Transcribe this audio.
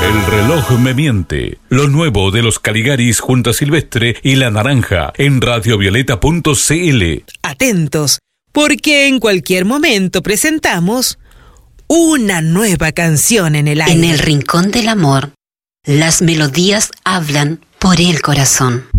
El reloj me miente. Lo nuevo de los Caligaris junto a Silvestre y La Naranja en radiovioleta.cl. Atentos, porque en cualquier momento presentamos una nueva canción en el aire. En el rincón del amor, las melodías hablan por el corazón.